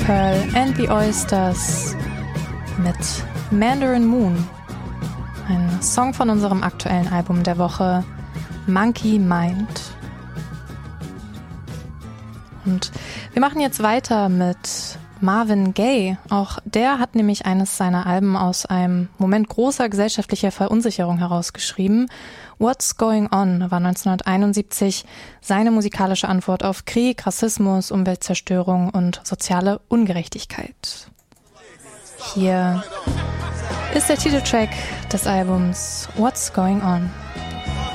Pearl and the Oysters mit Mandarin Moon. Ein Song von unserem aktuellen Album der Woche, Monkey Mind. Und wir machen jetzt weiter mit Marvin Gaye. Auch der hat nämlich eines seiner Alben aus einem Moment großer gesellschaftlicher Verunsicherung herausgeschrieben. What's Going On war 1971 seine musikalische Antwort auf Krieg, Rassismus, Umweltzerstörung und soziale Ungerechtigkeit. Hier ist der Titeltrack des Albums What's Going On.